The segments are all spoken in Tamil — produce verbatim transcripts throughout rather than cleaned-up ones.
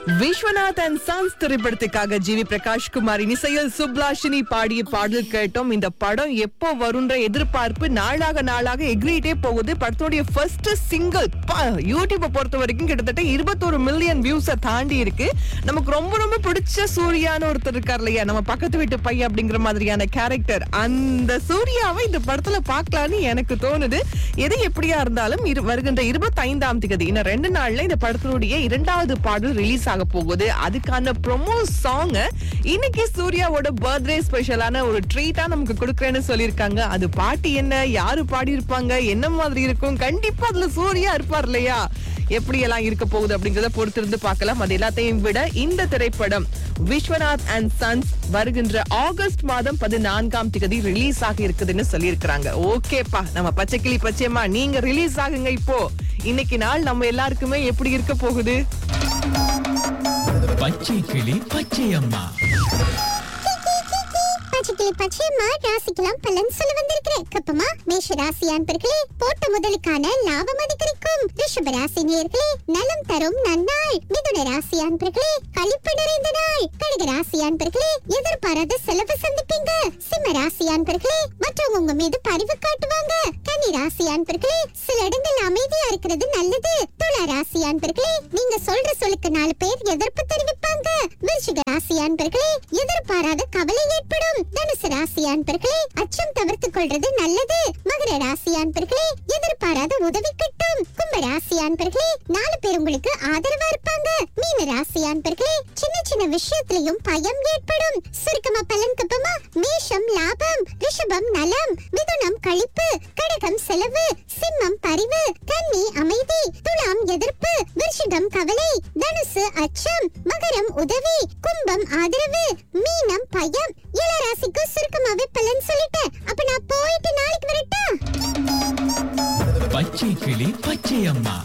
விஸ்வநாத் அண்ட் சன்ஸ் திரைப்படத்துக்காக ஜி வி பிரகாஷ் குமாரின் இசையில் சுப்லாஷினி பாடிய பாடல் கேட்டோம். இந்த படம் எப்போ வரும்ன்ற எதிர்பார்ப்பு நாளாக நாளாக எகிரிட்டே போகுது. படத்துடைய ஃபர்ஸ்ட் சிங்கிள் யூடியூப் பொறுத்த வரைக்கும் கிட்டத்தட்ட இருபத்தொரு மில்லியன் வியூஸை தாண்டி இருக்கு. நமக்கு ரொம்ப ரொம்ப பிடிச்ச சூர்யான்னு ஒருத்தர் இருக்கார் இல்லையா, நம்ம பக்கத்து வீட்டு பையன் அப்படிங்கிற மாதிரியான கேரக்டர். அந்த சூர்யாவை இந்த படத்துல பார்க்கலான்னு எனக்கு தோணுது. எது எப்படியா இருந்தாலும் வருகின்ற இருபத்தி ஐந்தாம் தேதி இன்னும் ரெண்டு நாள்ல இந்த படத்தினுடைய இரண்டாவது பாடல் ரிலீஸ் ஆக போகுது. அதுக்கான ப்ரோமோ சாங் இன்னைக்கு சூர்யாவோட பர்த்டே ஸ்பெஷலான ஒரு ட்ரீட்டா நமக்கு கொடுக்கறேன்னு சொல்லியிருக்காங்க. அது பாட்டு என்ன, யாரு பாடி இருப்பாங்க, என்ன மாதிரி இருக்கும், கண்டிப்பா அதுல சூர்யா இருப்பார் இல்லையா, எப்படி எல்லாம் இருக்க போகுது அப்படிங்கறத பொறுத்திருந்து பார்க்கலாம். அது எல்லாத்தையும் விட இந்த திரைப்படம் விஸ்வநாத் அண்ட் சன்ஸ் வருகின்ற ஆகஸ்ட் மாதம் பதினான்காம் தேதி ரிலீஸ் ஆக இருக்குதுன்னு சொல்லியிருக்காங்க. ஓகேப்பா, நம்ம பச்சைக்கிளி பச்சையம்மா நீங்க ரிலீஸ் ஆகுங்க. இப்போ இன்னைக்கு நாள் நம்ம எல்லாருக்குமே எப்படி இருக்க போகுது? பச்சை கிளி பச்சையம்மா பச்சைக்கிளி பச்சையம்மா ராசிக்கெல்லாம் பலன் சொல்ல வந்திருக்கிறேன். கப்பமா மேஷ ராசி அன்பர்களே, போட்ட முதலுக்கான லாபம் அதிகரிக்கும். ரிஷப ராசி நேயர்களே, நலம் தரும் நன்னாள். மிதுன ராசி அன்பர்களே, களிப்பு நிறைந்த நாள். கடக ராசி அன்பர்களே, எதிர்பாராத செலவு சந்திப்பீங்க. சிம்ம ராசி அன்பர்களே, மற்றவங்க உங்க மீது பரிவு காட்டுவாங்க. கன்னி ராசி அன்பர்களே, சில இடங்கள் அமைதியா இருக்கிறது நல்லது. துலா ராசி அன்பர்களே, நீங்க சொல்ற சொல்லுக்கு நாலு பேர் எதிர்ப்பு தெரிவிப்பாங்க. விருச்சிக ராசி அன்பர்களே, எதிர்பாராத கவலை ஏற்படும். தனுசு ராசி அன்பர்களே, அச்சம் தவிர்த்துக் கொள்றது நல்லது. மகர ராசி அன்பர்களே, எதிர்பாராத உதவி கிட்டும். கும்ப ராசி அன்பர்களே, நாலு பேர் உங்களுக்கு ஆதரவா இருப்பாங்க. மீன ராசி அன்பர்களே, சின்ன சின்ன விஷயத்திலையும் பயம் ஏற்படும். சுருக்கமா பலன் கப்பமா, மேஷம் லாபம், ரிஷபம் நலம், மிதுனம் களிப்பு, கடகம் செலவு, சிம்மம் பரிவு, கன்னி அமைதி, துலாம் எதிர்ப்பு, விருச்சிகம் கவலை, தனுசு அச்சம், மகரம் உதவி, கும்பம் ஆதரவு, மீனம் பயம். எல்லா ராசிக்கு சுருக்கமாவே பலன் சொல்லிட்டேன். அப்ப நான் போயிட்டு நாளைக்கு வரட்டா? பச்சை கிளி பச்சையம்மா.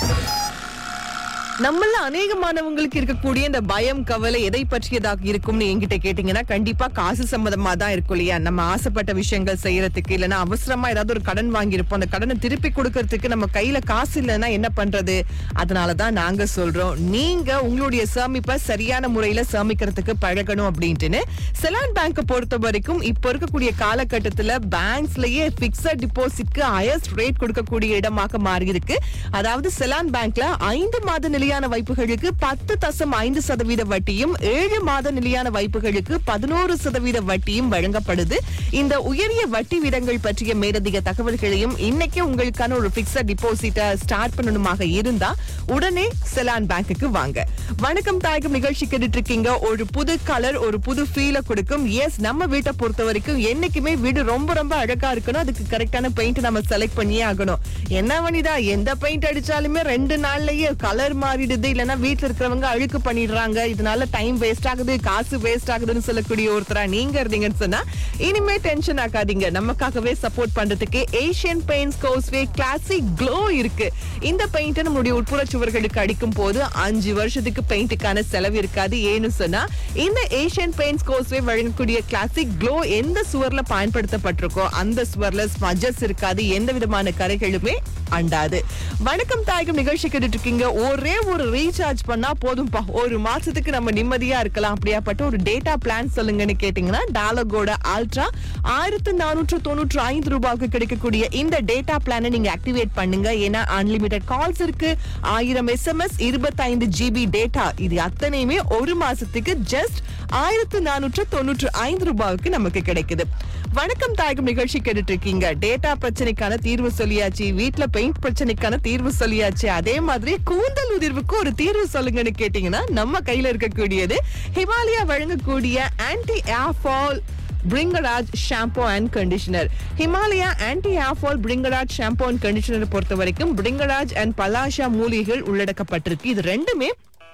நம்மள அநேகமானவங்களுக்கு இருக்கக்கூடிய இந்த பயம் கவலை எதை பற்றியதாக இருக்கும்னு என்கிட்ட கேட்டீங்கன்னா கண்டிப்பா காசு சம்பந்தமா தான் இருக்கும் இல்லையா. நம்ம ஆசைப்பட்ட விஷயங்கள் செய்யறதுக்கு, இல்லைன்னா அவசரமா ஏதாவது ஒரு கடன் வாங்கியிருப்போம், அந்த கடனை திருப்பி கொடுக்கறதுக்கு நம்ம கையில காசு இல்லைன்னா என்ன பண்றது? அதனாலதான் நாங்க சொல்றோம், நீங்க உங்களுடைய சேமிப்பை சரியான முறையில சேமிக்கிறதுக்கு பழகணும் அப்படின்ட்டுன்னு. செலான் பேங்க் பொறுத்த வரைக்கும் இப்ப இருக்கக்கூடிய காலகட்டத்துல பேங்க்ஸ்லயே பிக்ஸட் டிபாசிட்க்கு ஹையஸ்ட் ரேட் கொடுக்கக்கூடிய இடமாக மாறி இருக்கு. அதாவது செலான் பேங்க்ல ஐந்து மாத நிலையான வைப்புகளுக்கு பத்து தசம் ஐந்து சதவீத வட்டியும், ஏழு மாத நிலையான வைப்புகளுக்கு பதினோரு சதவீத வட்டியும் வழங்கப்படுது. இந்த உயரிய வட்டி வீதங்கள் பற்றிய மேலதிக தகவல்களையும் இன்னைக்கு உங்களுக்கான ஒரு பிக்ஸட் டிபாசிட்ட ஸ்டார்ட் பண்ணணுமாக இருந்தா உடனே செலான் பேங்க்குக்கு வாங்க. வணக்கம் தாயகம் நிகழ்ச்சி கேட்டுட்டு இருக்கீங்க. ஒரு புது கலர், ஒரு புது ஃபீல கொடுக்கும். எஸ், நம்ம வீட்டை பொறுத்த வரைக்கும் என்னைக்குமே வீடு ரொம்ப ரொம்ப அழகா இருக்கணும். அதுக்கு கரெக்டான பெயிண்ட் நம்ம செலக்ட் பண்ணியே ஆகணும். என்ன வனிதா, எந்த பெயிண்ட் அடிச்சாலுமே ரெண்டு நாள்லயே கலர் மாறிடுது, இல்லன்னா வீட்டுல இருக்கிறவங்க அழுக்கு பண்ணிடுறாங்க, இதனால டைம் வேஸ்ட் ஆகுது, காசு வேஸ்ட் ஆகுதுன்னு சொல்லக்கூடிய ஒருத்தரா நீங்க இருந்தீங்கன்னு சொன்னா இனிமே டென்ஷன் ஆகாதீங்க. நமக்காகவே சப்போர்ட் பண்றதுக்கு ஏசியன் பெயிண்ட்ஸ் கோஸ்வே கிளாசிக் க்ளோ இருக்கு. இந்த பெயிண்ட் நம்மளுடைய உட்புற சுவர்களுக்கு அடிக்கும் போது அஞ்சு வருஷத்துக்கு பெயிண்ட்டுக்கான செலவு இருக்காது. ஏன்னு சொன்னா இந்த ஏசியன் பெயிண்ட்ஸ் கோஸ்வே வழங்கக்கூடிய கிளாசிக் க்ளோ எந்த சுவர்ல பயன்படுத்தப்பட்டிருக்கோ அந்த சுவர்ல ஸ்மஜஸ் இருக்காது, எந்த விதமான கரைகளுமே அண்டாது. வணக்கம் தாயகம் நிகழ்ச்சி கேட்டுட்டு இருக்கீங்க. ஒரே ஒரு ரீசார்ஜ் பண்ணா போதும்பா, ஒரு மாசத்துக்கு நம்ம நிம்மதியா இருக்கலாம். அப்படியாப்பட்ட ஒரு டேட்டா பிளான் சொல்லுங்கன்னு கேட்டீங்கன்னா டாலகோட அல்ட்ரா ஆயிரத்தி நானூற்று தொண்ணூற்று ஐந்து ரூபாய்க்கு கிடைக்கக்கூடிய இந்த டேட்டா பிளானை நீங்க ஆக்டிவேட் பண்ணுங்க. ஏன்னா அன்லிமிட்டட் கால்ஸ் இருக்கு, ஆயிரம் எஸ்எம்எஸ், இருபத்தி ஐந்து ஜிபி டேட்டா, இது அத்தனையுமே ஒரு மாசத்துக்கு ஜஸ்ட் ஆயிரத்தி நானூற்று தொண்ணூற்று ஐந்து ரூபாய்க்கு நமக்கு கிடைக்குது. வணக்கம் தாயகம் நிகழ்ச்சி கேட்டுட்டு இருக்கீங்க. டேட்டா பிரச்சனைக்கான தீர்வு சொல்லியாச்சு, வீட்டுல பெயிண்ட் பிரச்சனைக்கான தீர்வு சொல்லியாச்சு, அதே மாதிரி கூந்தல் உதிர்வுக்கு ஒரு தீர்வு சொல்லுங்கன்னு கேட்டீங்கன்னா நம்ம கையில இருக்கக்கூடியது ஹிமாலயா வழங்கக்கூடிய anti air fall Bhringraj shampoo and conditioner. Himalaya anti air fall Bhringraj shampoo and conditioner பொறுத்த வரைக்கும் பிரிங்கராஜ் அண்ட் பலாஷா மூலிகைகள் உள்ளடக்கப்பட்டிருக்கு. இது ரெண்டுமே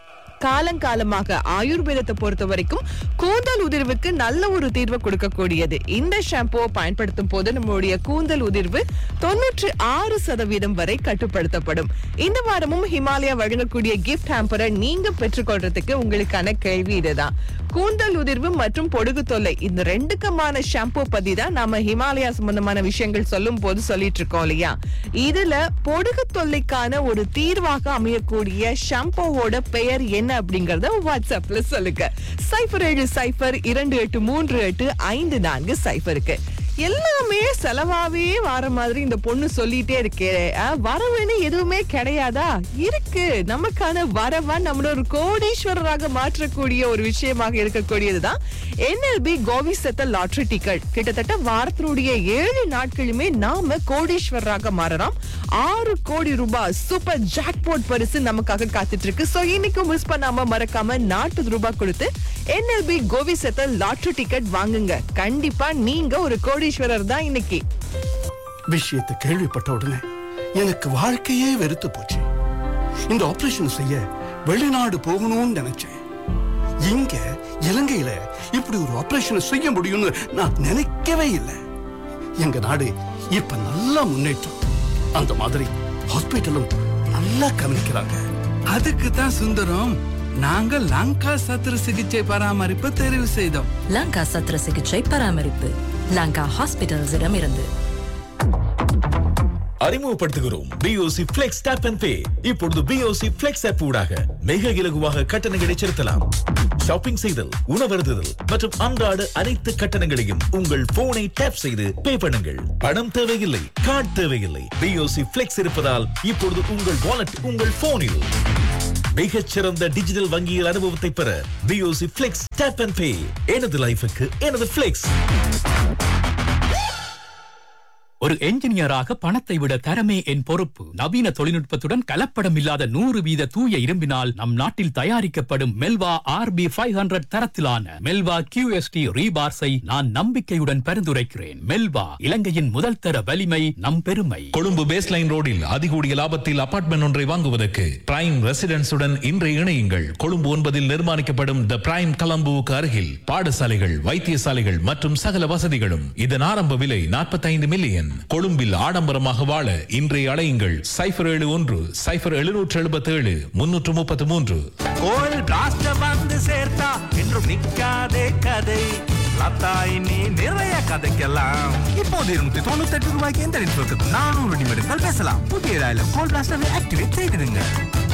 காலங்காலமாக ஆயுர்வேதத்தை பொறுத்த வரைக்கும் கூந்தல் உதிர்வுக்கு நல்ல ஒரு தீர்வு கொடுக்கக்கூடியது. இந்த ஷாம்புவை பயன்படுத்தும் போது நம்மளுடைய கூந்தல் உதிர்வு தொன்னூற்றி ஆறு சதவீதம் வரை கட்டுப்படுத்தப்படும். இந்த வாரமும் ஹிமாலயா வழங்கக்கூடிய கிஃப்ட் ஹாம்பரை நீங்க பெற்றுக்கொள்றதுக்கு உங்களுக்கான கேள்வி இதுதான். கூந்தல் உதிர்வு மற்றும் பொடுகு தொல்லை இந்த ரெண்டுக்குமான ஷாம்பு பத்தி தான் நாம ஹிமாலயா சம்பந்தமான விஷயங்கள் சொல்லும் போது சொல்லிட்டு இருக்கோம் இல்லையா. இதுல பொடுகு தொல்லைக்கான ஒரு தீர்வாக அமையக்கூடிய ஷாம்புவோட பெயர் என்ன அப்படிங்கறத வாட்ஸ்அப்ல சொல்லுங்க. சைபர் ஏழு சைபர் இரண்டு எட்டு மூன்று எட்டு ஐந்து நான்கு சைபருக்கு. எல்லாமே செலவாவே வர மாதிரி இந்த பொண்ணு சொல்லிட்டே இருக்கே, வரவுன்னு எதுவுமே கிடையாதா? இருக்கு. நமக்கான வரவா நம்மள ஒரு கோடீஸ்வரராக மாற்றக்கூடிய ஒரு விஷயமாக இருக்கக்கூடியதுதான் என்எல்பி கோவிசத்த லாட்டரி டிக்கெட். கிட்டத்தட்ட வாரத்தினுடைய ஏழு நாட்களுமே நாம கோடீஸ்வரராக மாறலாம். ஆறு கோடி ரூபாய் சூப்பர் ஜாக்பாட் பரிசு நமக்காக காத்துட்டு இருக்கு. சோ இன்னைக்கும் மிஸ் பண்ணாம மறக்காம நாற்பது ரூபாய் கொடுத்து என்எல்பி கோவிசத்த லாட்டரி டிக்கெட் வாங்குங்க. கண்டிப்பா நீங்க ஒரு கோடீஸ்வரர் தான் இன்னைக்கு. விஷயத்தை கேள்விப்பட்ட உடனே எனக்கு வாழ்க்கையே வெறுத்து போச்சு. இந்த ஆபரேஷன் செய்ய வெளிநாடு போகணும்னு நினைச்சேன். இங்க இலங்கையில இப்படி ஒரு ஆபரேஷன் செய்ய முடியும்னு நான் நினைக்கவே இல்லை. எங்க நாடு இப்ப நல்லா முன்னேற்றம். அந்த மாதிரி ஹாஸ்பிட்டலும் நல்லா கவனிக்கிறாங்க. அதுக்கு தான் சுந்தரம் நாங்கள் லங்கா சத்திர சிகிச்சை பராமரிப்பு தெரிவு செய்தோம். லங்கா சத்திர சிகிச்சை பராமரிப்பு லங்கா ஹாஸ்பிட்டல்ஸிடம் இருந்து அறிமுகப்படுத்துகிறோம் POC flex tap and pay. இப்பொழுது பிஓசி பிளெக்ஸ் ஆப் ஊடாக மிக இலகுவாக கட்டணங்களை செலுத்தலாம். ஷாப்பிங் செய்தல், உணவருந்துதல் மற்றும் அன்றாட அனைத்து கட்டணங்களையும் உங்கள் போனை டேப் செய்து பே பண்ணுங்கள். பணம் தேவையில்லை, கார்டு தேவையில்லை. பிஓசி பிளெக்ஸ் இருப்பதால் இப்பொழுது உங்கள் வாலெட் உங்கள் போனில். மிகச்சிறந்த டிஜிட்டல் வங்கியில் அனுபவத்தை பெற POC flex tap and pay. எனது லைஃபுக்கு எனது பிளெக்ஸ். ஒரு என்ஜினியராக பணத்தை விட தரமே என் பொறுப்பு. நவீன தொழில்நுட்பத்துடன் கலப்படம் இல்லாத நூறு வீத தூய இரும்பினால் நம் நாட்டில் தயாரிக்கப்படும் மெல்வா ஆர்பி ஐந்து நூறு தரத்திலான மெல்வா கியூஎஸ்டி ரீபார்ஸை நான் நம்பிக்கையுடன் பரிந்துரைக்கிறேன். மெல்வா, இலங்கையின் முதல் தர வலிமை, நம் பெருமை. கொழும்பு பேஸ்லைன் ரோடில் அதிகூடிய லாபத்தில் அபார்ட்மெண்ட் ஒன்றை வாங்குவதற்கு பிரைம் ரெசிடென்ஸுடன் இன்றைய இணையுங்கள். கொழும்பு ஒன்பதில் நிர்மாணிக்கப்படும் த பிரைம் கலம்புவுக்கு அருகில் பாடசாலைகள், வைத்தியசாலைகள் மற்றும் சகல வசதிகளும். இதன் ஆரம்ப விலை நாற்பத்தி ஐந்து மில்லியன். கொழும்பில் ஆடம்பரமாக வாழ இன்றைய அழையுங்கள். சைபர் ஏழு ஒன்று சைபர் எழுநூற்று எழுபத்தி ஏழு முன்னூற்று முப்பத்தி மூன்று. கோல் பிளாஸ்டர் வந்து சேர்த்தா என்றும் நிக்காதே கதை. லத்தாயினி நிறைய கதைக்கலாம். இப்போது இருநூத்தி தொண்ணூத்தி எட்டு ரூபாய்க்கு எந்த நெட்வொர்க்கு நானூறு நிமிடங்கள் பேசலாம். புதிய கோல் பிளாஸ்டரை ஆக்டிவேட் செய்திருங்க.